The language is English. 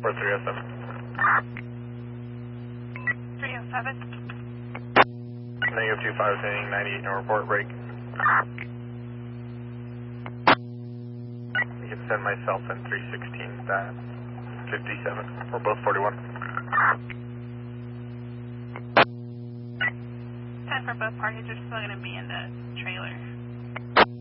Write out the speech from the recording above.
Or 307. 307. Negative 25, sending 98, no report, break. You can send myself in 316, that 57. We're both 41. 10 for both parties are still going to be in the trailer.